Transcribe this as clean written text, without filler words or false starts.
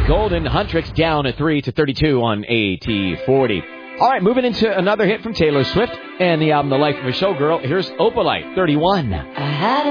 Golden. Huntrix down at 3-32 on AT40. All right, moving into another hit from Taylor Swift and the album The Life of a Showgirl. Here's Opalite, 31.